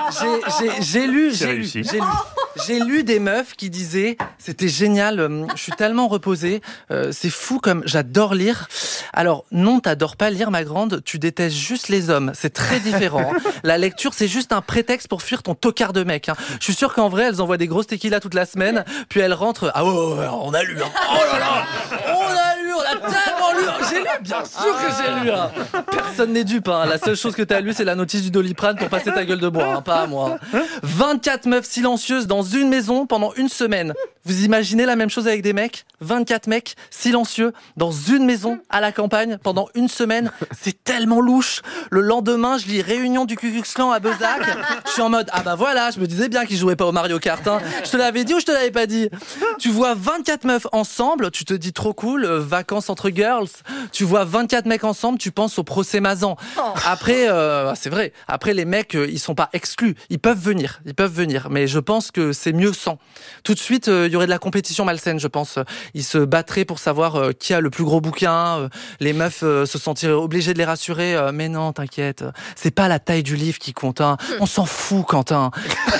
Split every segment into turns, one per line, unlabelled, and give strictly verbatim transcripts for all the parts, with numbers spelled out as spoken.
j'ai, j'ai, j'ai lu, j'ai lu, j'ai lu, j'ai lu des meufs qui disaient c'était génial, euh, je suis tellement reposée, euh, c'est fou comme j'adore lire. Alors non, t'adores pas lire, ma grande, tu détestes juste les hommes, c'est très différent. Hein. La lecture, c'est juste un prétexte pour fuir ton tocard de mec. Hein. Je suis sûr qu'en vrai, elles envoient des grosses tequilas toute la semaine, puis elles rentrent. Ah ouais, ouais, ouais on a lu. Hein. Oh là là, on a lu, on a tellement lu. J'ai lu, bien sûr que j'ai lu. Hein. Personne n'est dupe. Hein. La seule chose que t'as lu, c'est la notice du Doliprane pour passer ta gueule de bois, hein, pas à moi. vingt-quatre meufs silencieuses dans une maison pendant une semaine. Vous imaginez la même chose avec des mecs ? vingt-quatre mecs silencieux dans une maison à la campagne pendant une semaine. C'est tellement louche. Le lendemain, je lis réunion du Ku Klux Klan à Bezac. Je suis en mode, ah bah voilà, je me disais bien qu'ils jouaient pas au Mario Kart. Hein. Je te l'avais dit ou je te l'avais pas dit ? Tu vois vingt-quatre meufs ensemble, tu te dis trop cool, euh, vacances entre girls. Tu vois vingt-quatre mecs ensemble, tu penses au procès Mazan. Après, euh, c'est vrai, après les mecs, euh, ils sont pas exclus. Ils peuvent venir, ils peuvent venir. Mais je pense que c'est mieux sans. Tout de suite, il euh, y aurait de la compétition malsaine, je pense. Ils se battraient pour savoir euh, qui a le plus gros bouquin. Euh, les meufs euh, se sentiraient obligées de les rassurer. Euh, mais non, t'inquiète, c'est pas la taille du livre qui compte. Hein. On s'en fout, Quentin.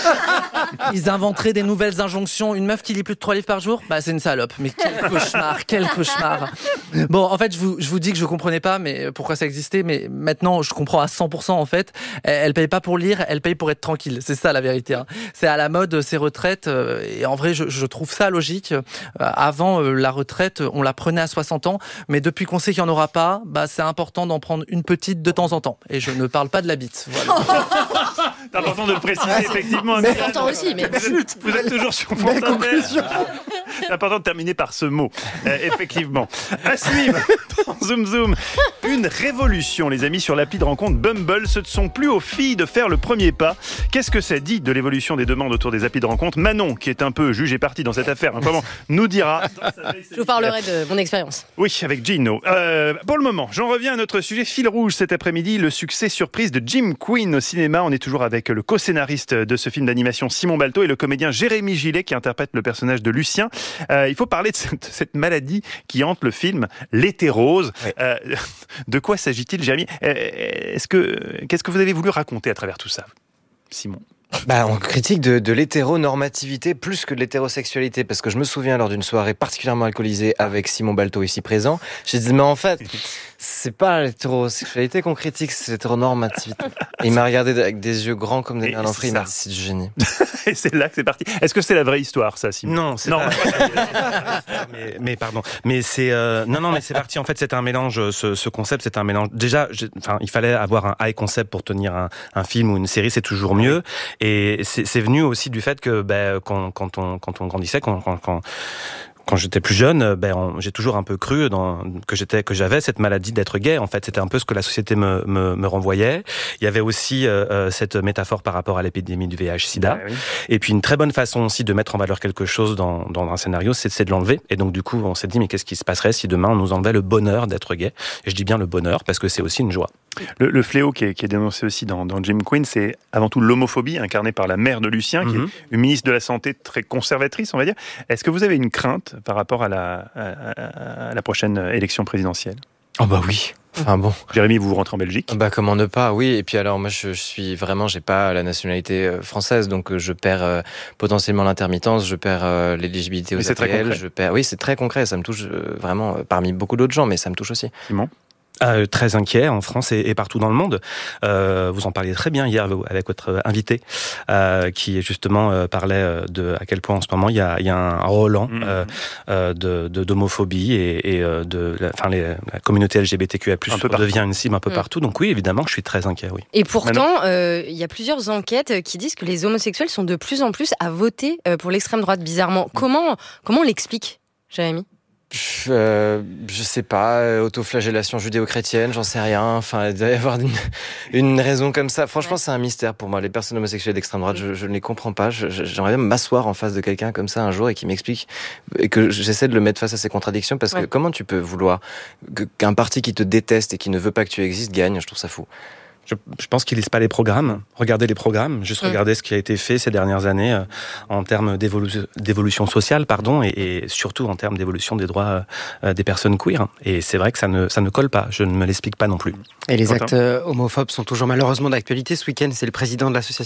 Ils inventeraient des nouvelles injonctions. Une meuf qui lit plus de trois livres par jour, bah c'est une salope. Mais quel cauchemar, quel cauchemar. Bon, en fait, je vous, je vous dis que je comprenais pas mais pourquoi ça existait, mais maintenant, je comprends à cent pour cent en fait. Elle paye pas pour lire, elle paye pour être tranquille. C'est ça la vérité. Hein. C'est à la mode ces retraites. Et en vrai, je, je trouve ça logique. Avant, la retraite, on la prenait à soixante ans, mais depuis qu'on sait qu'il n'y en aura pas, bah c'est important d'en prendre une petite de temps en temps. Et je ne parle pas de la bite. Voilà.
C'est important de le préciser, effectivement.
C'est important aussi, mais...
Vous êtes toujours sur France Inter. C'est important de terminer par ce mot. Euh, effectivement. Asmim, zoom zoom. Une révolution, les amis, sur l'appli de rencontre Bumble. Ce ne sont plus aux filles de faire le premier pas. Qu'est-ce que ça dit de l'évolution des demandes autour des applis de rencontre ? Manon, qui est un peu juge et partie dans cette affaire, hein, comment, nous dira.
Je vous parlerai de mon expérience.
Oui, avec Gino. Euh, pour le moment, j'en reviens à notre sujet fil rouge cet après-midi, le succès surprise de Jim Queen au cinéma. On est toujours avec le co-scénariste de ce film d'animation, Simon Balto, et le comédien Jérémy Gillet, qui interprète le personnage de Lucien. Euh, il faut parler de cette, cette maladie qui hante le film, l'hétérose. Ouais. Euh, de quoi s'agit-il, Jérémy ? Est-ce que, qu'est-ce que vous avez voulu raconter à travers tout ça, Simon ?
Bah, on critique de, de l'hétéronormativité plus que de l'hétérosexualité, parce que je me souviens lors d'une soirée particulièrement alcoolisée avec Simon Balto ici présent, j'ai dit mais en fait c'est pas l'hétérosexualité qu'on critique, c'est l'hétéronormativité. Et il m'a regardé avec des yeux grands comme des merlanfries, il m'a dit c'est du génie.
Et c'est là que c'est parti. Est-ce que c'est la vraie histoire, ça, Simon ?
Non, c'est non. Pas. mais, mais pardon, mais c'est euh, non non mais c'est parti. En fait, c'est un mélange. Ce, ce concept, c'est un mélange. Déjà, enfin, il fallait avoir un high concept pour tenir un, un film ou une série, c'est toujours mieux. Et c'est, c'est venu aussi du fait que ben, quand, quand, on, quand on grandissait, quand, quand, quand, quand j'étais plus jeune, ben, on, j'ai toujours un peu cru dans, que, j'étais, que j'avais cette maladie d'être gay. En fait, c'était un peu ce que la société me, me, me renvoyait. Il y avait aussi euh, cette métaphore par rapport à l'épidémie du V I H sida. Ah, oui. Et puis une très bonne façon aussi de mettre en valeur quelque chose dans, dans un scénario, c'est, c'est de l'enlever. Et donc du coup, on s'est dit, mais qu'est-ce qui se passerait si demain on nous enlevait le bonheur d'être gay ? Et je dis bien le bonheur, parce que c'est aussi une joie.
Le, le fléau qui est, qui est dénoncé aussi dans, dans Jim Queen, c'est avant tout l'homophobie incarnée par la mère de Lucien, qui mm-hmm. est une ministre de la Santé très conservatrice, on va dire. Est-ce que vous avez une crainte par rapport à la, à, à, à la prochaine élection présidentielle ?
Oh bah oui. Enfin bon.
Jérémy, vous rentrez en Belgique ?
Bah comment ne pas, oui. Et puis alors moi je, je suis vraiment, j'ai pas la nationalité française, donc je perds euh, potentiellement l'intermittence, je perds euh, l'éligibilité aux A P L, je perds. Oui, c'est très concret, ça me touche euh, vraiment euh, parmi beaucoup d'autres gens, mais ça me touche aussi.
Simon ?
Euh, très inquiet en France et, et partout dans le monde. Euh, vous en parliez très bien hier avec votre invité, euh, qui justement euh, parlait de à quel point en ce moment il y a, il y a un relent mmh. euh, de, de d'homophobie et, et de, enfin les, la communauté L G B T Q I A plus, devient une cible un peu mmh. partout. Donc oui, évidemment, je suis très inquiet. Oui.
Et pourtant, euh, il y a plusieurs enquêtes qui disent que les homosexuels sont de plus en plus à voter pour l'extrême droite. Bizarrement, mmh. comment comment on l'explique, Jérémy ?
Euh, je sais pas, autoflagellation judéo-chrétienne, j'en sais rien. Enfin, il doit y avoir une, une raison comme ça. Franchement, ouais. c'est un mystère pour moi. Les personnes homosexuelles d'extrême droite, je, je ne les comprends pas. Je, je, j'aimerais bien m'asseoir en face de quelqu'un comme ça un jour et qui m'explique et que j'essaie de le mettre face à ses contradictions parce que ouais. comment tu peux vouloir qu'un parti qui te déteste et qui ne veut pas que tu existes gagne ? Je trouve ça fou.
Je, je pense qu'ils lisent pas les programmes. Regardez les programmes, juste mmh. regardez ce qui a été fait ces dernières années euh, en termes d'évolution, d'évolution sociale, pardon, et, et surtout en termes d'évolution des droits euh, des personnes queer. Et c'est vrai que ça ne ça ne colle pas. Je ne me l'explique pas non plus.
Et les actes homophobes sont toujours malheureusement d'actualité. Ce week-end, c'est le président de l'association